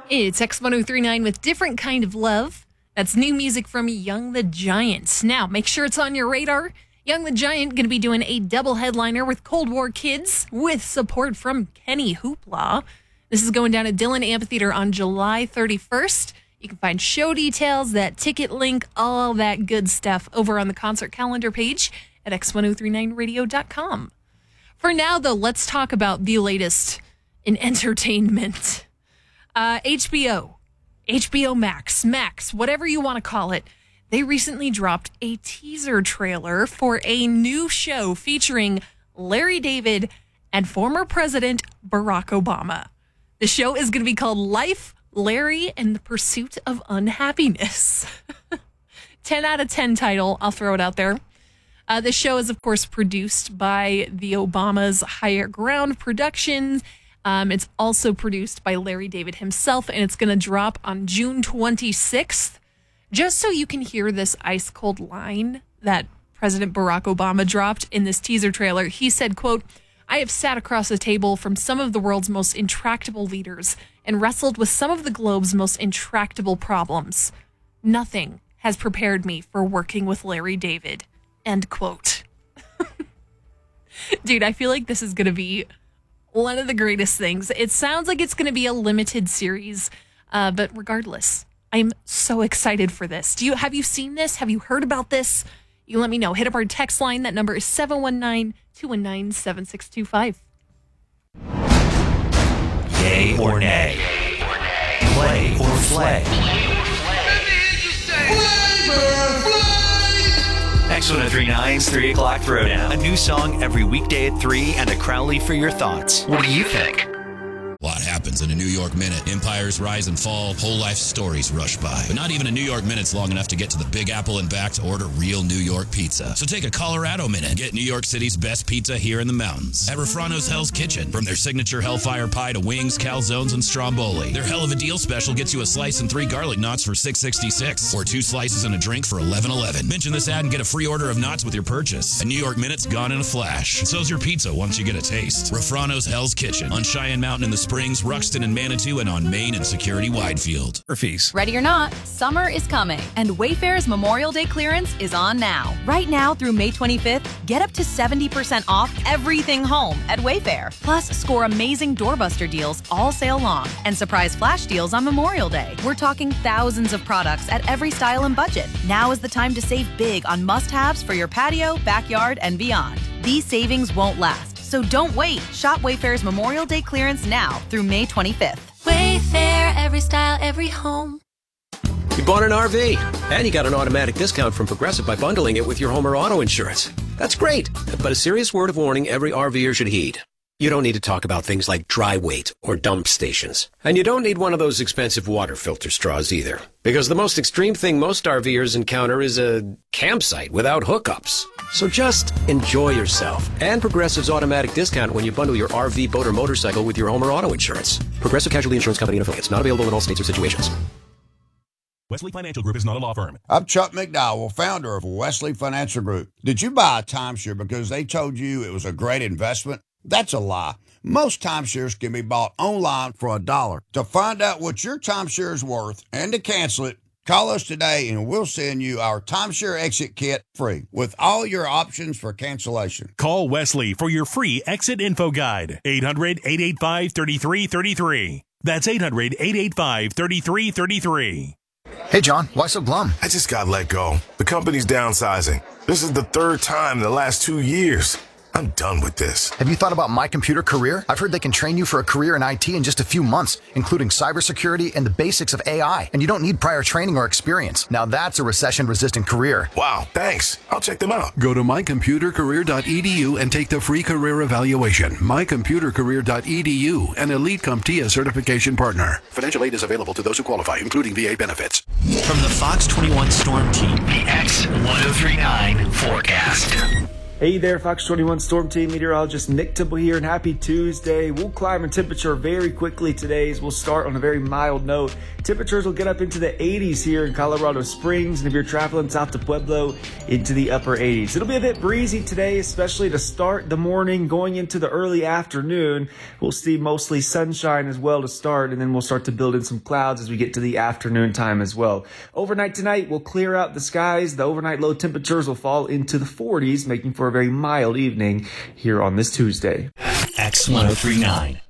It's X1039 with Different Kind of Love. That's new music from Young the Giant. Now, make sure it's on your radar. Young the Giant going to be doing a double headliner with Cold War Kids with support from Kenny Hoopla. This is going down at Dillon Amphitheater on July 31st. You can find show details, that ticket link, all that good stuff over on the concert calendar page at x1039radio.com. For now, though, let's talk about the latest in entertainment. HBO Max, whatever you want to call it, they recently dropped a teaser trailer for a new show featuring Larry David and former President Barack Obama. The show is going to be called Life, Larry, and the Pursuit of Unhappiness. 10 out of 10 title, I'll throw it out there. The show is, of course, produced by the Obama's Higher Ground Productions. It's also produced by Larry David himself, and it's going to drop on June 26th. Just so you can hear this ice cold line that President Barack Obama dropped in this teaser trailer, he said, quote, "I have sat across the table from some of the world's most intractable leaders and wrestled with some of the globe's most intractable problems. Nothing has prepared me for working with Larry David." End quote. Dude, I feel like this is going to be one of the greatest things. It sounds like it's going to be a limited series, but regardless, I'm so excited for this. Have you seen this? Have you heard about this? You let me know. Hit up our text line. That number is 719-219-7625. Yay or nay? Play or flay? X1039's 3 o'clock throwdown. A new song every weekday at 3 and a Crowley for your thoughts. What do you think? A lot happens in a New York Minute. Empires rise and fall, whole life stories rush by. But not even a New York Minute's long enough to get to the Big Apple and back to order real New York pizza. So take a Colorado Minute. Get New York City's best pizza here in the mountains. At Refrano's Hell's Kitchen. From their signature Hellfire Pie to wings, calzones, and stromboli. Their Hell of a Deal special gets you a slice and 3 garlic knots for $6.66. Or 2 slices and a drink for $11.11. Mention this ad and get a free order of knots with your purchase. A New York Minute's gone in a flash. And so's your pizza once you get a taste. Refrano's Hell's Kitchen. On Cheyenne Mountain in the Springs, Ruxton and Manitou, and on Main and Security Widefield. Fees. Ready or not, summer is coming, and Wayfair's Memorial Day clearance is on now. Right now through May 25th, get up to 70% off everything home at Wayfair. Plus, score amazing doorbuster deals all sale long and surprise flash deals on Memorial Day. We're talking thousands of products at every style and budget. Now is the time to save big on must-haves for your patio, backyard, and beyond. These savings won't last, so don't wait. Shop Wayfair's Memorial Day clearance now through May 25th. Wayfair, every style, every home. You bought an RV, and you got an automatic discount from Progressive by bundling it with your home or auto insurance. That's great, but a serious word of warning every RVer should heed. You don't need to talk about things like dry weight or dump stations. And you don't need one of those expensive water filter straws either. Because the most extreme thing most RVers encounter is a campsite without hookups. So just enjoy yourself and Progressive's automatic discount when you bundle your RV, boat, or motorcycle with your home or auto insurance. Progressive Casualty Insurance Company and Affiliates. Not available in all states or situations. Wesley Financial Group is not a law firm. I'm Chuck McDowell, founder of Wesley Financial Group. Did you buy a timeshare because they told you it was a great investment? That's a lie. Most timeshares can be bought online for $1. To find out what your timeshare is worth and to cancel it, call us today and we'll send you our timeshare exit kit free with all your options for cancellation. Call Wesley for your free exit info guide. 800-885-3333. That's 800-885-3333. Hey, John, why so glum? I just got let go. The company's downsizing. This is the 3rd time in the last 2 years. I'm done with this. Have you thought about My Computer Career? I've heard they can train you for a career in IT in just a few months, including cybersecurity and the basics of AI. And you don't need prior training or experience. Now that's a recession-resistant career. Wow, thanks. I'll check them out. Go to mycomputercareer.edu and take the free career evaluation. mycomputercareer.edu, an Elite CompTIA certification partner. Financial aid is available to those who qualify, including VA benefits. From the Fox 21 Storm Team, the X1039 forecast. Hey there, Fox 21 Storm Team meteorologist Nick Temple here, and happy Tuesday. We'll climb in temperature very quickly today as we'll start on a very mild note. Temperatures will get up into the 80s here in Colorado Springs, and if you're traveling south to Pueblo, into the upper 80s. It'll be a bit breezy today, especially to start the morning. Going into the early afternoon, we'll see mostly sunshine as well to start, and then we'll start to build in some clouds as we get to the afternoon time as well. Overnight tonight, we'll clear out the skies. The overnight low temperatures will fall into the 40s, making for a very mild evening here on this Tuesday. X1039.